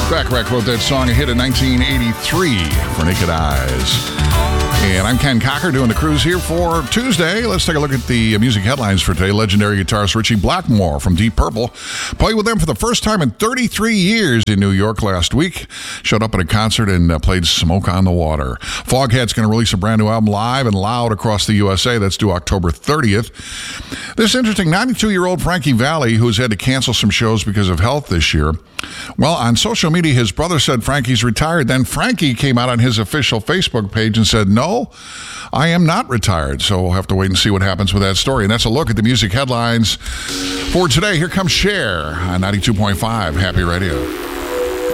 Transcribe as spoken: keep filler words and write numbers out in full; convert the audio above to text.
Bacharach wrote that song, a hit in nineteen eighty-three for Naked Eyes. And I'm Ken Cocker doing the cruise here for Tuesday. Let's take a look at the music headlines for today. Legendary guitarist Richie Blackmore from Deep Purple played with them for the first time in thirty-three years in New York last week. Showed up at a concert and uh, played Smoke on the Water. Foghat's going to release a brand new album live and loud across the U S A. That's due October thirtieth. This interesting ninety-two-year-old Frankie Valli, who's had to cancel some shows because of health this year. Well, on social media, his brother said Frankie's retired. Then Frankie came out on his official Facebook page and said, no, I am not retired. So we'll have to wait and see what happens with that story. And that's a look at the music headlines for today. Here comes Cher on ninety-two point five Happy Radio.